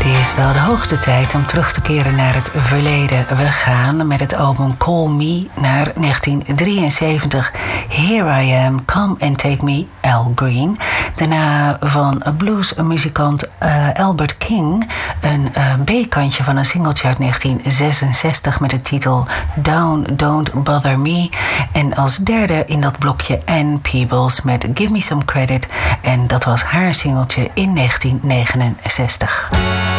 is wel de hoogste tijd om terug te keren naar het verleden. We gaan met het album Call Me naar 1973. Here I Am, Come and Take Me, Al Green. Daarna van bluesmuzikant Albert King een B-kantje van een singeltje uit 1966 met de titel Down, Don't Bother Me. En als derde in dat blokje Ann Peebles met Give Me Some Credit. En dat was haar singeltje in 1969.